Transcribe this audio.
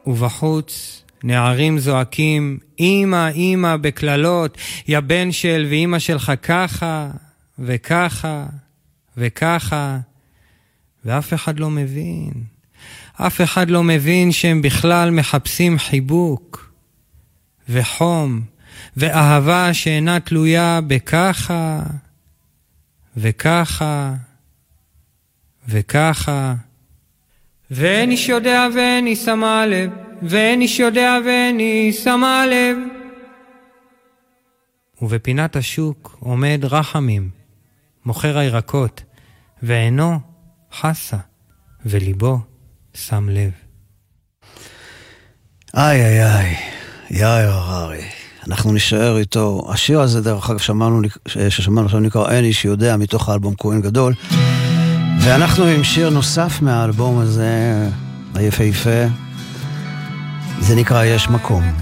ובחוץ נערים זועקים, אמא, אמא, בכללות, יא בן של ואמא שלך ככה, וככה, וככה, ואף אחד לא מבין. אף אחד לא מבין שהם בכלל מחפשים חיבוק, וחום, ואהבה שאינה תלויה בככה, וככה, וככה. ואין איש יודע ואין איש שמה לב, ואין איש יודע ואין איש שמה לב. ובפינת השוק עומד רחמים, מוכר הירקות, ועינו חסה, וליבו שם לב. איי איי איי, יאיר הררי. אנחנו נשאר איתו. השיר הזה דרך אגב ששמענו עכשיו נקרא אין איש יודע, מתוך האלבום כהן גדול. ואנחנו עם שיר נוסף מהאלבום הזה, היפהפה. זה נקרא יש מקום.